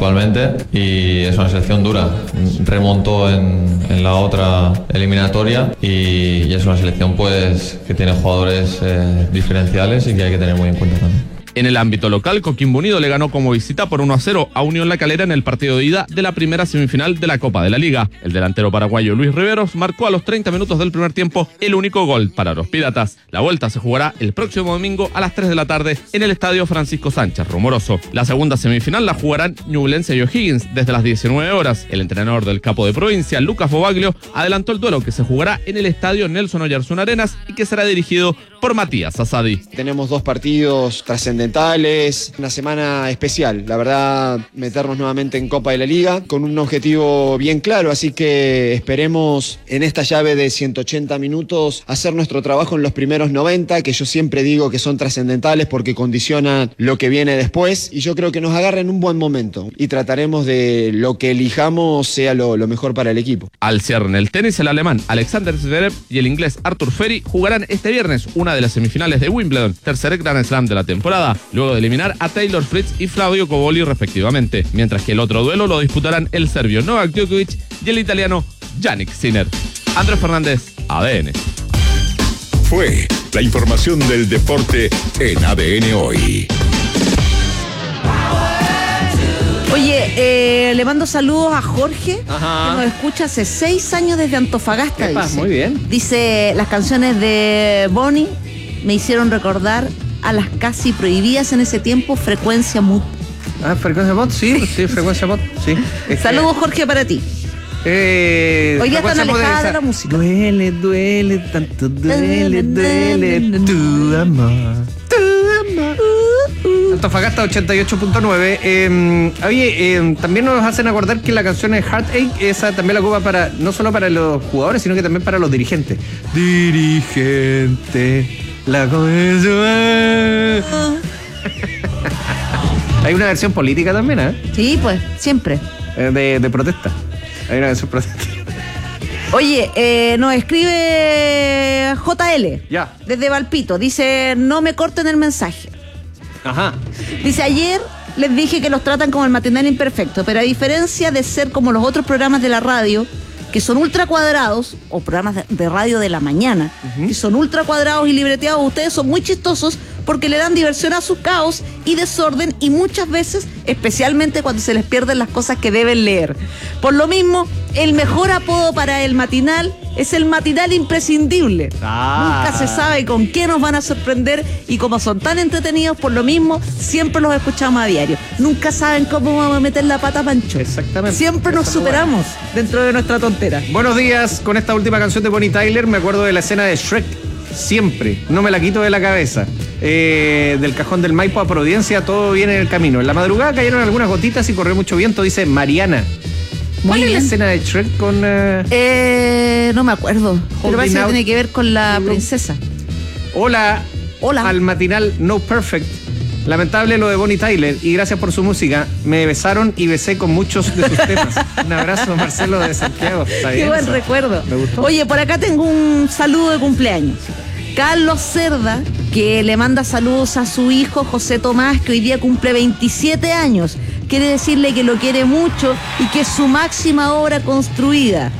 actualmente y es una selección dura. Remontó en la otra eliminatoria y es una selección pues que tiene jugadores diferenciales y que hay que tener muy en cuenta también. En el ámbito local, Coquimbo Unido le ganó como visita por 1-0 a Unión La Calera en el partido de ida de la primera semifinal de la Copa de la Liga. El delantero paraguayo Luis Riveros marcó a los 30 minutos del primer tiempo el único gol para los Piratas. La vuelta se jugará el próximo domingo a las 3 de la tarde en el estadio Francisco Sánchez Rumoroso. La segunda semifinal la jugarán Ñublense y O'Higgins desde las 19 horas. El entrenador del capo de provincia, Lucas Bobaglio, adelantó el duelo que se jugará en el estadio Nelson Oyarzún Arenas y que será dirigido por Matías Asadi. Tenemos 2 partidos trascendentales, una semana especial, la verdad, meternos nuevamente en Copa de la Liga con un objetivo bien claro, así que esperemos en esta llave de 180 minutos hacer nuestro trabajo en los primeros 90, que yo siempre digo que son trascendentales porque condicionan lo que viene después, y yo creo que nos agarren un buen momento y trataremos de lo que elijamos sea lo mejor para el equipo. Al cierre en el tenis, el alemán Alexander Zverev y el inglés Arthur Ferry jugarán este viernes una de las semifinales de Wimbledon, tercer Grand Slam de la temporada, luego de eliminar a Taylor Fritz y Flavio Cobolli respectivamente, mientras que el otro duelo lo disputarán el serbio Novak Djokovic y el italiano Jannik Sinner. Andrés Fernández, ADN. Fue la información del deporte en ADN Hoy. Oye, le mando saludos a Jorge, que nos escucha hace 6 años desde Antofagasta. Dice. Muy bien. Dice, las canciones de Bonnie me hicieron recordar a las casi prohibidas en ese tiempo Frecuencia Mod. Frecuencia Mod, sí, Frecuencia Mod, sí. Saludos, Jorge, para ti. Hoy día están alejadas de la música. Duele, tanto duele, tu amor. Antofagasta 88.9. Oye, también nos hacen acordar que la canción de Heartache, esa también la ocupa no solo para los jugadores, sino que también para los dirigentes. Dirigente, la comenzó. Hay una versión política también, ¿eh? Sí, pues, siempre. De protesta. Hay una versión protesta. Oye, nos escribe JL. Ya. Desde Valpito. Dice, no me corten el mensaje. Ajá. Dice, ayer les dije que los tratan como el matinal imperfecto, pero a diferencia de ser como los otros programas de la radio, que son ultra cuadrados, o programas de radio de la mañana, que son ultra cuadrados y libreteados, ustedes son muy chistosos porque le dan diversión a su caos y desorden, y muchas veces, especialmente cuando se les pierden las cosas que deben leer. Por lo mismo, el mejor apodo para el matinal es el matinal imprescindible. Nunca se sabe con qué nos van a sorprender, y como son tan entretenidos, por lo mismo, siempre los escuchamos a diario. Nunca saben cómo vamos a meter la pata, Pancho. Exactamente. Siempre nos superamos dentro de nuestra tontera. Buenos días, con esta última canción de Bonnie Tyler me acuerdo de la escena de Shrek. Siempre, no me la quito de la cabeza. Del cajón del Maipo a Providencia, todo viene en el camino. En la madrugada cayeron algunas gotitas y corrió mucho viento, dice Mariana. ¿Cuál es la escena de Shrek con...? No me acuerdo, pero parece que tiene que ver con la princesa. Hola. Al matinal No Perfect. Lamentable lo de Bonnie Tyler, y gracias por su música. Me besaron y besé con muchos de sus temas. Un abrazo, Marcelo de Santiago. Qué buen recuerdo. Me gustó. Oye, por acá tengo un saludo de cumpleaños. Carlos Cerda, que le manda saludos a su hijo José Tomás, que hoy día cumple 27 años. Quiere decirle que lo quiere mucho y que es su máxima obra construida.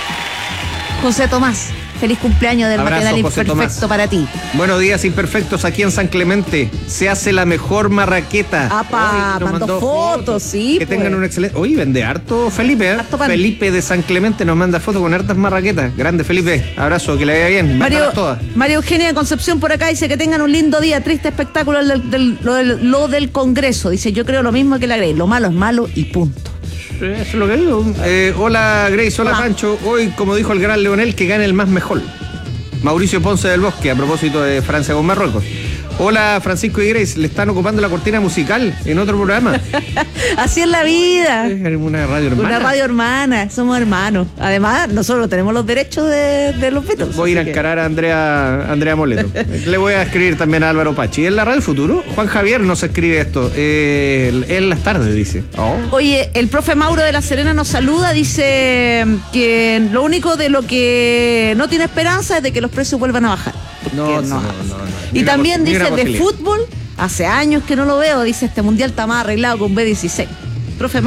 José Tomás, feliz cumpleaños del matinal imperfecto para ti. Buenos días, imperfectos, aquí en San Clemente. Se hace la mejor marraqueta. Mandó fotos, sí. Que tengan un excelente... Oye, vende harto Felipe, ¿eh? Felipe de San Clemente nos manda fotos con hartas marraquetas. Grande, Felipe. Abrazo, que le vaya bien. María Eugenia de Concepción por acá dice que tengan un lindo día. Triste espectáculo lo del Congreso. Dice, yo creo lo mismo que la Grey. Lo malo es malo y punto. Eso es lo que digo. Hola Grace, hola Pancho. Hoy, como dijo el gran Leonel, que gane el más mejor. Mauricio Ponce del Bosque, a propósito de Francia con Marruecos. Hola Francisco y Grace, le están ocupando la cortina musical en otro programa. Así es la vida. Es una radio hermana. Una radio hermana, somos hermanos. Además, nosotros tenemos los derechos de los Beatles. Voy a ir a encarar a Andrea Moleto. Le voy a escribir también a Álvaro Pachi. ¿En la radio Futuro? Juan Javier nos escribe esto. En las tardes, dice. Oye, el profe Mauro de La Serena nos saluda, dice que lo único de lo que no tiene esperanza es de que los precios vuelvan a bajar. No. Y también dice, de fútbol, hace años que no lo veo, dice, este mundial está más arreglado con B16. Profe